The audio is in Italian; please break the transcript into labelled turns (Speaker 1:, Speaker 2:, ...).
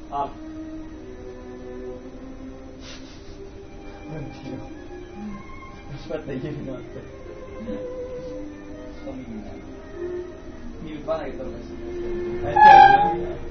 Speaker 1: Ah.
Speaker 2: Oddio. Aspetta, io fino a te.
Speaker 1: Sto minando. Mi pare che te l'ho messo.